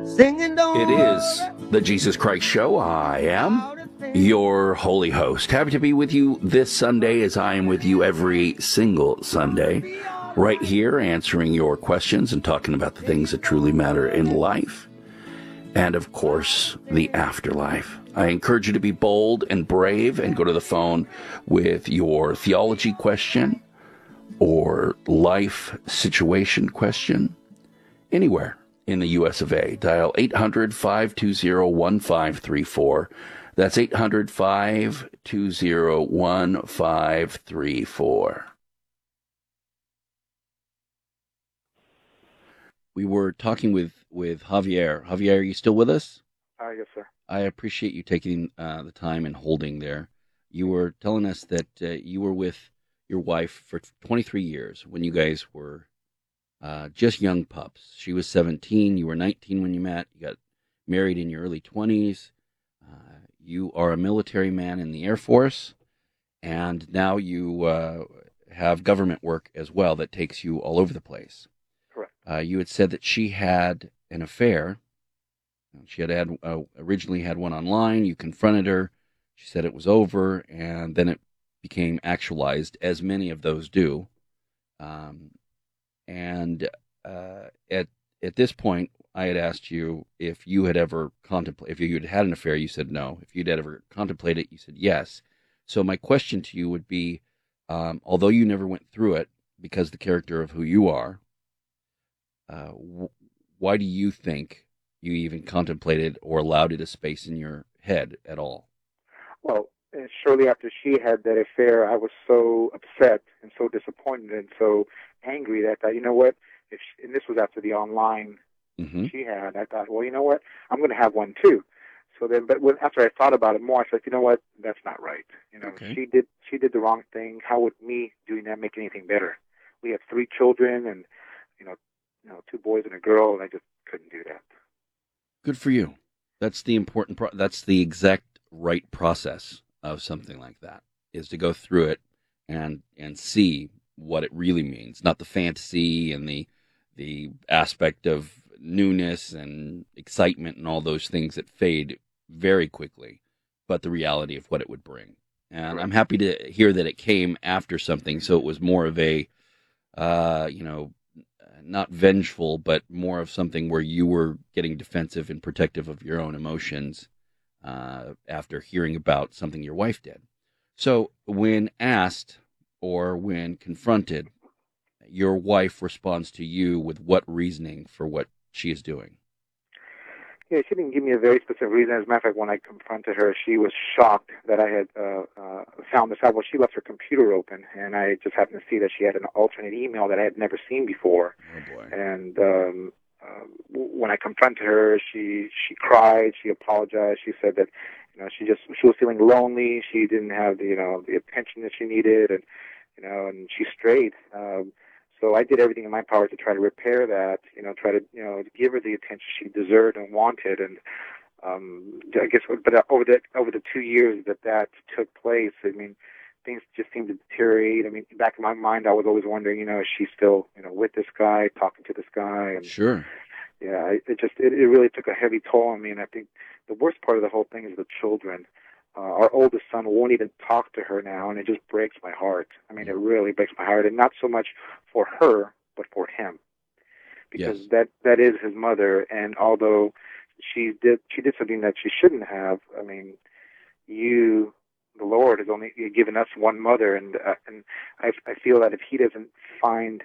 Singing It is the Jesus Christ Show. I am your holy host. Happy to be with you this Sunday, as I am with you every single Sunday, right here answering your questions and talking about the things that truly matter in life. And, of course, the afterlife. I encourage you to be bold and brave and go to the phone with your theology question or life situation question anywhere in the U.S. of A. Dial 800-520-1534. That's 800-520-1534. We were talking with Javier. Javier, are you still with us? Yes, sir. I appreciate you taking the time and holding there. You were telling us that you were with your wife for 23 years when you guys were just young pups. She was 17. You were 19 when you met. You got married in your early 20s. You are a military man in the Air Force, and now you have government work as well that takes you all over the place. Correct. You had said that she had an affair. She had originally had one online. You confronted her. She said it was over, and then it became actualized, as many of those do. And at this point, I had asked you if you had ever contemplated, if you had had an affair, you said no. If you'd ever contemplated it, you said yes. So my question to you would be, although you never went through it because of the character of who you are, why do you think you even contemplated or allowed it a space in your head at all? Well, shortly after she had that affair, I was so upset and so disappointed and so angry that I thought, you know what? And this was after the online she had. I thought, well, you know what? I'm going to have one too. So then, after I thought about it more, I said, you know what? That's not right. You know, okay. She did the wrong thing. How would me doing that make anything better? We have 3 children, and you know, 2 boys and a girl, and I just couldn't do that. Good for you. That's the important. That's the exact right process of something like that, is to go through it and see what it really means, not the fantasy and the aspect of newness and excitement and all those things that fade very quickly, but the reality of what it would bring. And I'm happy to hear that it came after something, so it was more of a, not vengeful, but more of something where you were getting defensive and protective of your own emotions after hearing about something your wife did. So when asked or when confronted, your wife responds to you with what reasoning for what she is doing? Yeah, she didn't give me a very specific reason. As a matter of fact, when I confronted her, she was shocked that I had found this out. Well, she left her computer open, and I just happened to see that she had an alternate email that I had never seen before. Oh, boy. And when I confronted her, she cried. She apologized. She said that she was feeling lonely. She didn't have the attention that she needed, and she strayed. So I did everything in my power to try to repair that, try to, give her the attention she deserved and wanted. And I guess, but over the 2 years that took place, I mean, things just seemed to deteriorate. I mean, back in my mind, I was always wondering, is she still, with this guy, talking to this guy? And, sure. Yeah, it really took a heavy toll on me. And I think the worst part of the whole thing is the children. Our oldest son won't even talk to her now, and it just breaks my heart. I mean, it really breaks my heart, and not so much for her, but for him, because yes. that is his mother. And although she did something that she shouldn't have, I mean, the Lord, has only given us one mother, and I feel that if he doesn't find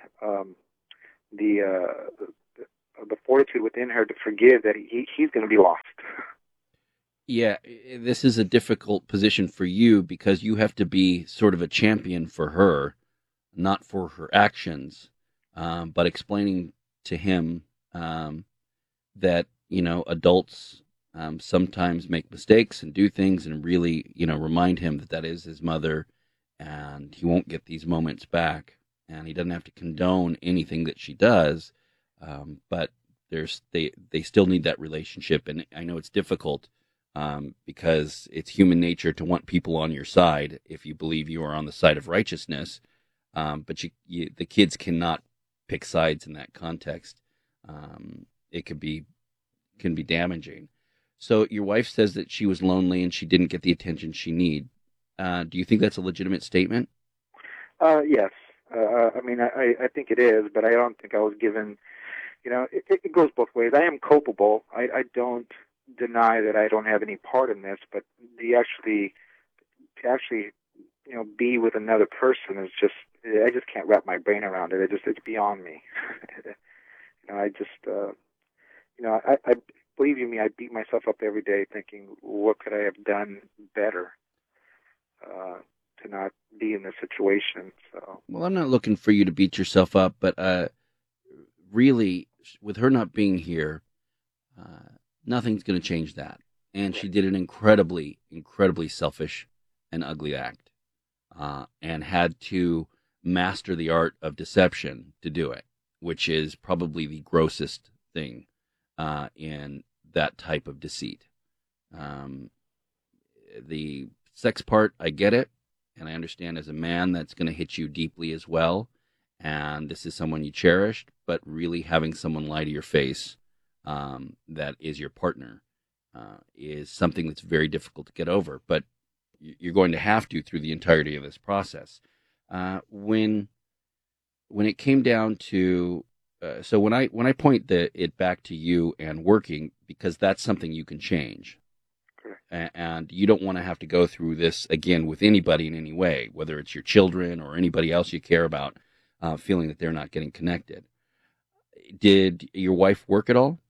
the fortitude within her to forgive, that he's going to be lost. Yeah, this is a difficult position for you because you have to be sort of a champion for her, not for her actions, but explaining to him that, adults sometimes make mistakes and do things, and really, remind him that is his mother, and he won't get these moments back, and he doesn't have to condone anything that she does, but they still need that relationship, and I know it's difficult. Because it's human nature to want people on your side if you believe you are on the side of righteousness. But the kids cannot pick sides in that context. It could be can be damaging. So your wife says that she was lonely and she didn't get the attention she need. Do you think that's a legitimate statement? Yes. I mean, I think it is, but I don't think I was given. It goes both ways. I am culpable. I don't deny that I don't have any part in this, but to actually, be with another person is just, I just can't wrap my brain around it. It's beyond me. I just, I believe you me, I beat myself up every day thinking, what could I have done better to not be in this situation? So, Well, I'm not looking for you to beat yourself up, but really, with her not being here, nothing's going to change that. And she did an incredibly, incredibly selfish and ugly act, and had to master the art of deception to do it, which is probably the grossest thing in that type of deceit. Um, the sex part, I get it, and I understand as a man that's going to hit you deeply as well. And this is someone you cherished, but really having someone lie to your face, that is your partner, is something that's very difficult to get over. But you're going to have to through the entirety of this process. When it came down to, so when I point it back to you and working, because that's something you can change, and you don't want to have to go through this again with anybody in any way, whether it's your children or anybody else you care about, feeling that they're not getting connected. Did your wife work at all?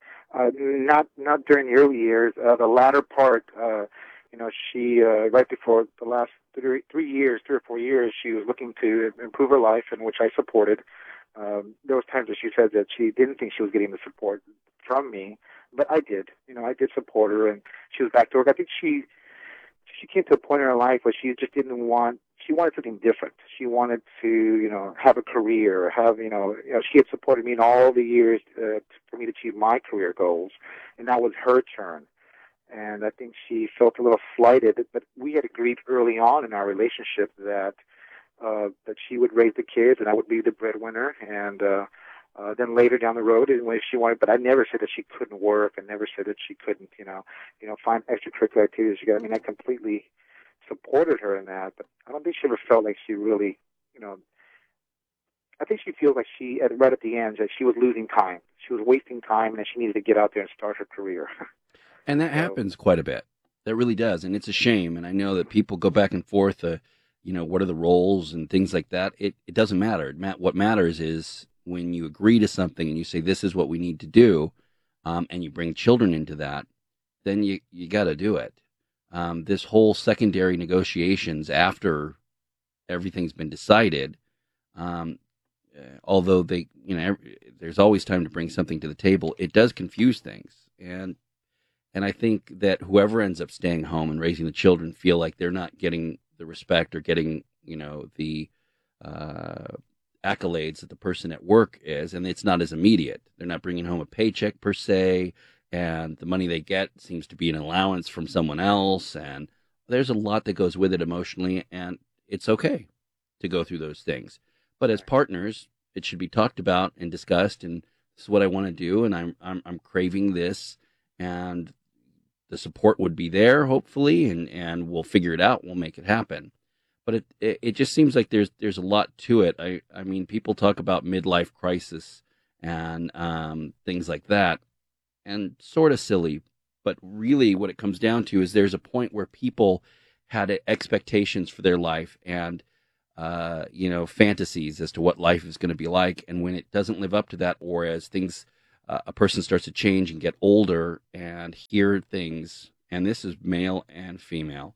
not during the early years. The latter part, she right before the last 3 or 4 years, she was looking to improve her life, in which I supported. There was times that she said that she didn't think she was getting the support from me, but I did. I did support her, and she was back to work. I think she came to a point in her life where she just didn't want. She wanted something different. She wanted to, have a career, she had supported me in all the years for me to achieve my career goals, and that was her turn. And I think she felt a little slighted, but we had agreed early on in our relationship that she would raise the kids and I would be the breadwinner, and then later down the road, if she wanted, but I never said that she couldn't work. I never said that she couldn't, find extracurricular activities. I completely supported her in that, but I don't think she ever felt like she really, I think she feels like right at the end, that she was losing time. She was wasting time, and that she needed to get out there and start her career. And that happens quite a bit. That really does, and it's a shame. And I know that people go back and forth. What are the roles and things like that? It doesn't matter. What matters is when you agree to something and you say this is what we need to do, and you bring children into that, then you got to do it. This whole secondary negotiations after everything's been decided, although there's always time to bring something to the table, it does confuse things. And I think that whoever ends up staying home and raising the children feel like they're not getting the respect or getting, the accolades that the person at work is, and it's not as immediate. They're not bringing home a paycheck per se, and the money they get seems to be an allowance from someone else, and there's a lot that goes with it emotionally, and it's okay to go through those things. But as partners, it should be talked about and discussed, and this is what I want to do, and I'm craving this, and the support would be there, hopefully, and we'll figure it out. We'll make it happen. But it just seems like there's a lot to it. I mean, people talk about midlife crisis and things like that, and sort of silly. But really, what it comes down to is there's a point where people had expectations for their life and fantasies as to what life is going to be like, and when it doesn't live up to that, or as things. A person starts to change and get older and hear things, and this is male and female.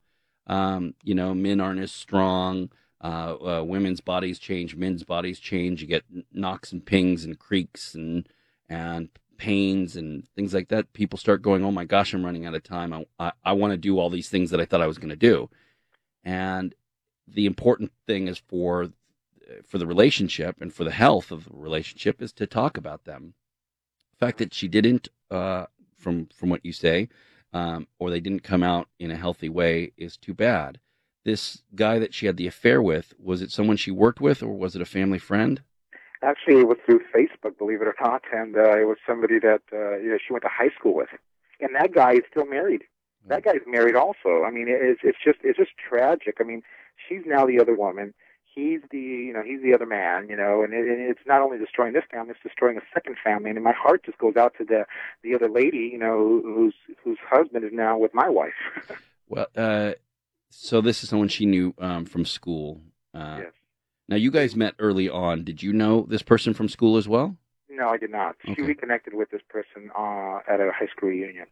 Men aren't as strong. Women's bodies change, men's bodies change. You get knocks and pings and creaks and pains and things like that. People start going, "Oh my gosh, I'm running out of time. I want to do all these things that I thought I was going to do." And the important thing is for the relationship and for the health of the relationship is to talk about them. The fact that she didn't, from what you say, or they didn't come out in a healthy way is too bad. This guy that she had the affair with, was it someone she worked with, or was it a family friend? Actually, it was through Facebook, believe it or not, and it was somebody that she went to high school with, and that guy is still married. That guy's married also. I mean, it's just tragic. I mean, she's now the other woman. He's the other man. And it's not only destroying this family, it's destroying a second family. And my heart just goes out to the other lady, whose husband is now with my wife. Well, so this is someone she knew from school. Yes. Now, you guys met early on. Did you know this person from school as well? No, I did not. Okay. She reconnected with this person at a high school reunion.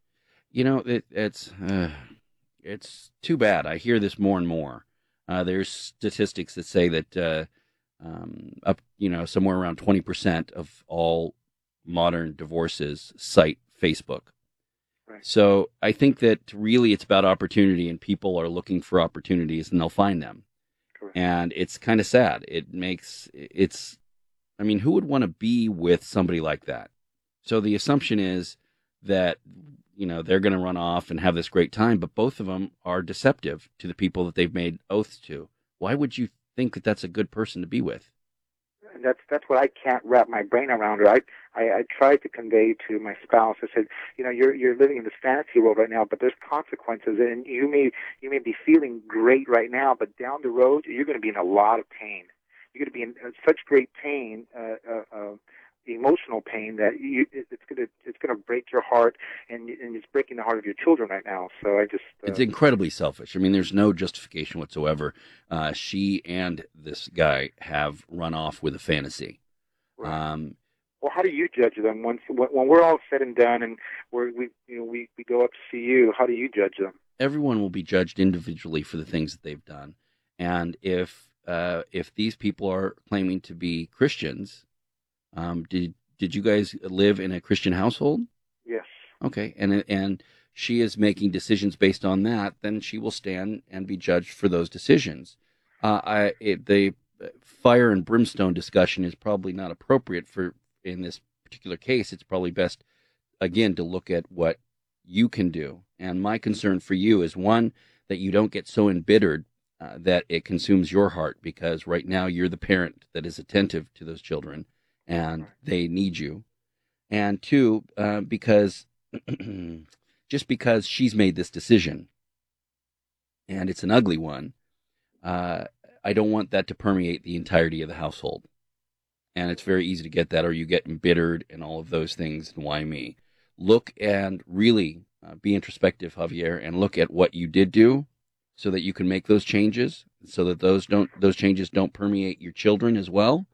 It's too bad. I hear this more and more. There's statistics that say that somewhere around 20% of all modern divorces cite Facebook. Right. So I think that really it's about opportunity, and people are looking for opportunities, and they'll find them. Correct. And it's kind of sad. Who would want to be with somebody like that? So the assumption is that, they're going to run off and have this great time, but both of them are deceptive to the people that they've made oaths to. Why would you think that that's a good person to be with? That's what I can't wrap my brain around. I tried to convey to my spouse. I said, you're living in this fantasy world right now, but there's consequences, and you may be feeling great right now, but down the road you're going to be in a lot of pain. You're going to be in such great pain, emotional pain, that it's going to break your heart, and it's breaking the heart of your children right now. So it's incredibly selfish. I mean, there's no justification whatsoever. She and this guy have run off with a fantasy. Right. Well, how do you judge them when we're all said and done, and we go up to see you? How do you judge them? Everyone will be judged individually for the things that they've done, and if these people are claiming to be Christians, did you guys live in a Christian household? Yes. Okay, and she is making decisions based on that, then she will stand and be judged for those decisions. The fire and brimstone discussion is probably not appropriate in this particular case. It's probably best, again, to look at what you can do. And my concern for you is, one, that you don't get so embittered that it consumes your heart, because right now you're the parent that is attentive to those children, and they need you. And two, because just because she's made this decision, and it's an ugly one, I don't want that to permeate the entirety of the household. And it's very easy to get that, or you get embittered and all of those things, and why me? Look and really be introspective, Javier, and look at what you did do so that you can make those changes, so that those changes don't permeate your children as well.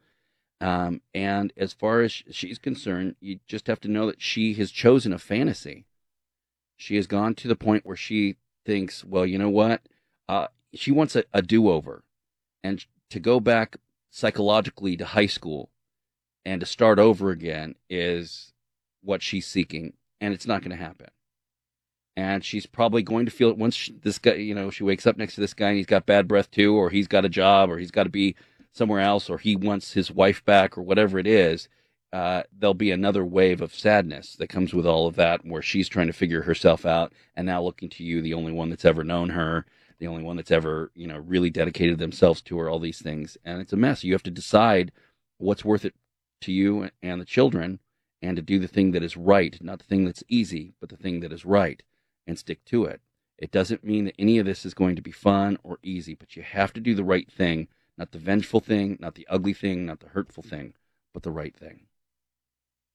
And as far as she's concerned, you just have to know that she has chosen a fantasy. She has gone to the point where she thinks, well, you know what? She wants a do-over, and to go back psychologically to high school and to start over again is what she's seeking, and it's not going to happen. And she's probably going to feel it once this guy, she wakes up next to this guy and he's got bad breath too, or he's got a job, or he's got to be somewhere else, or he wants his wife back, or whatever it is. There'll be another wave of sadness that comes with all of that, where she's trying to figure herself out, and now looking to you, the only one that's ever known her, the only one that's ever, really dedicated themselves to her, all these things. And it's a mess. You have to decide what's worth it to you and the children, and to do the thing that is right, not the thing that's easy, but the thing that is right, and stick to it. It doesn't mean that any of this is going to be fun or easy, but you have to do the right thing, not the vengeful thing, not the ugly thing, not the hurtful thing, but the right thing.